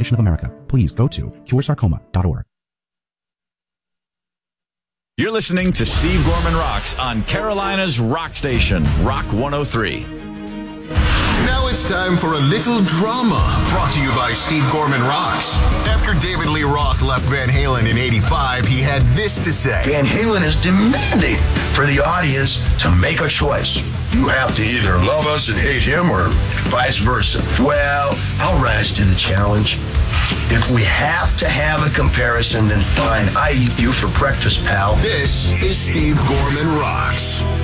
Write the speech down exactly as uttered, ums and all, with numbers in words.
Association of America. Please go to cure sarcoma dot org. You're listening to Steve Gorman Rocks on Carolina's Rock Station, Rock one oh three. Now it's time for a little drama, brought to you by Steve Gorman Rocks. After David Lee Roth left Van Halen in eighty-five, he had this to say. Van Halen is demanding for the audience to make a choice. You have to either love us and hate him or vice versa. Well, I'll rise to the challenge. If we have to have a comparison, then fine. I eat you for breakfast, pal. This is Steve Gorman Rocks.